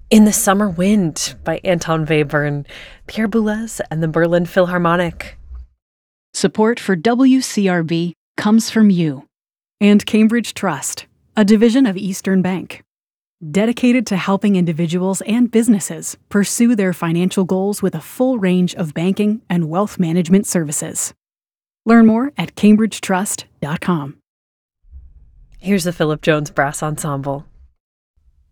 In the Summer Wind by Anton Webern, Pierre Boulez and the Berlin Philharmonic. Support for WCRB comes from you and Cambridge Trust, a division of Eastern Bank, dedicated to helping individuals and businesses pursue their financial goals with a full range of banking and wealth management services. Learn more at cambridgetrust.com. Here's the Philip Jones Brass Ensemble.